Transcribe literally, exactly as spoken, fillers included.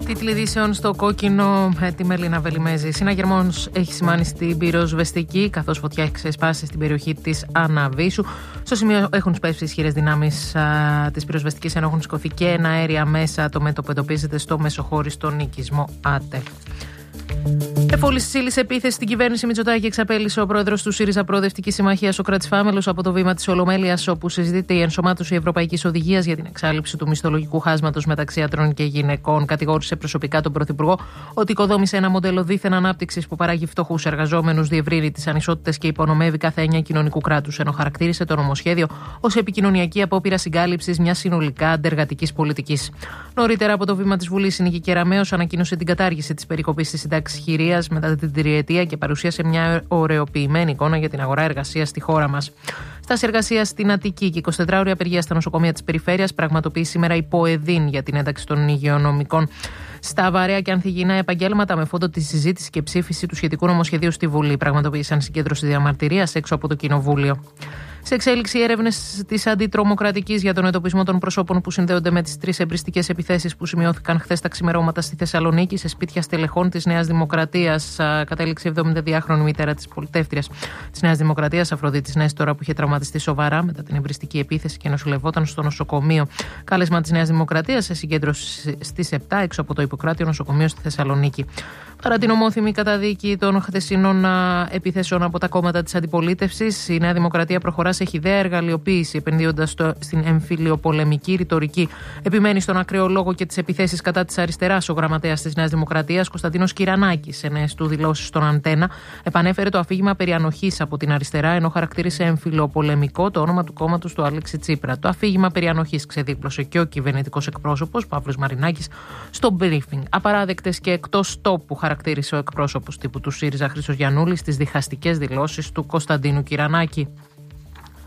Τίτλοι ειδήσεων στο κόκκινο με τη Μελίνα Βελιμέζη. Συναγερμός έχει σημάνει στην πυροσβεστική, καθώς φωτιά έχει ξεσπάσει στην περιοχή της Αναβίσου. Στο σημείο έχουν σπεύσει ισχυρές δυνάμεις της πυροσβεστικής, ενώ έχουν σηκωθεί και ένα αέρια μέσα. Το μέτωπο εντοπίζεται στο μεσοχώριστο οικισμό ΑΤΕ. Εφόλης της ύλης επίθεση στην κυβέρνηση Μητσοτάκη εξαπέλυσε ο πρόεδρος του ΣΥΡΙΖΑ Προοδευτική Συμμαχία, Σωκράτης Φάμελος, από το βήμα της Ολομέλειας, όπου συζητείται η ενσωμάτωση Ευρωπαϊκής Οδηγίας για την εξάλληψη του μισθολογικού χάσματος μεταξύ άντρων και γυναικών. Κατηγόρησε προσωπικά τον Πρωθυπουργό ότι οικοδόμησε ένα μοντέλο δίθεν ανάπτυξης που παράγει φτωχούς εργαζόμενους, διευρύνει τις ανισότητες και υπονομεύει κάθε έννοια κοινωνικού κράτους. Ενώ χαρακτήρισε το νομοσχέδιο ως επικοινωνιακή απόπειρα συγκάλυψης μιας συνολικά αντεργατικής πολιτικής. Νωρίτερα από το βήμα της Βουλής, η Νίκη Κεραμέως ανακοίνωσε την κατάργηση της περικοπής της συντάξης χειρίας μετά την τριετία και παρουσίασε μια ωρεοποιημένη εικόνα για την αγορά εργασίας στη χώρα μας. Στάση εργασίας στην Αττική και εικοσιτετράωρη απεργία στα νοσοκομεία της περιφέρειας πραγματοποιεί σήμερα η ΠΟΕΔΗΝ για την ένταξη των υγειονομικών στα βαρέα και ανθυγιεινά επαγγέλματα, με φόντο τη συζήτηση και ψήφιση του σχετικού νομοσχεδίου στη Βουλή. Πραγματοποίησαν συγκέντρωση διαμαρτυρίας έξω από το Κοινοβούλιο. Σε εξέλιξη, έρευνες της αντιτρομοκρατικής για τον εντοπισμό των προσώπων που συνδέονται με τις τρεις εμπριστικές επιθέσεις που σημειώθηκαν χθες τα ξημερώματα στη Θεσσαλονίκη σε σπίτια στελεχών της Νέας Δημοκρατίας. Κατέληξε η εβδομηνταδυάχρονη μητέρα της πολιτεύτριας της Νέας Δημοκρατίας, Αφροδίτης Νέστορα, που είχε τραυματιστεί σοβαρά μετά την εμπριστική επίθεση και νοσηλευόταν στο νοσοκομείο. Κάλεσμα της Νέας Δημοκρατίας σε συγκέντρωση στις επτά έξω από το Ιπποκράτιο νοσοκομείο στη Θεσσαλονίκη. Παρά την ομόθυμη καταδίκη των χθεσινών επιθέσεων από τα κόμματα της αντιπολίτευσης, η Νέα Δημοκρατία προχωρά σε χυδαία εργαλειοποίηση, επενδύοντας στην εμφυλιοπολεμική ρητορική. Επιμένει στον ακραίο λόγο και τις επιθέσεις κατά της αριστεράς ο γραμματέας της Νέας Δημοκρατίας, Κωνσταντίνος Κυρανάκης, σε νέες του δηλώσεις στον Αντένα, επανέφερε το αφήγημα περί ανοχής από την αριστερά, ενώ χαρακτήρισε εμφυλιοπολεμικό το όνομα του κόμματος του Αλέξη Τσίπρα. Το αφήγημα περί ανοχής ξεδίπλωσε και ο κυβερνητικός εκπρόσωπος Παύλος Μαρινάκης στο briefing. Απαράδεκτες και εκτός τόπου, χαρακτήρισε ο εκπρόσωπος τύπου του ΣΥΡΙΖΑ Χρήστος Γιαννούλης στις διχαστικές δηλώσεις του Κωνσταντίνου Κυρανάκη.